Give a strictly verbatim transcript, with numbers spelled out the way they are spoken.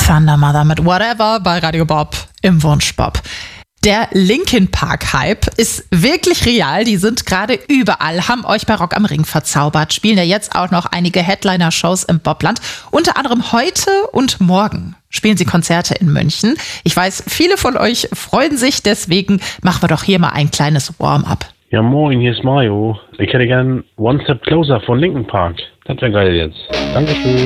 Thunder Mother mit Whatever bei Radio Bob im Wunschbob. Der Linkin Park Hype ist wirklich real. Die sind gerade überall, haben euch bei Rock am Ring verzaubert, spielen ja jetzt auch noch einige Headliner-Shows im Bobland. Unter anderem heute und morgen spielen sie Konzerte in München. Ich weiß, viele von euch freuen sich, deswegen machen wir doch hier mal ein kleines Warm-up. Ja, moin, hier ist Mario. Ich hätte gern One Step Closer von Linkin Park. Das wäre geil jetzt. Dankeschön.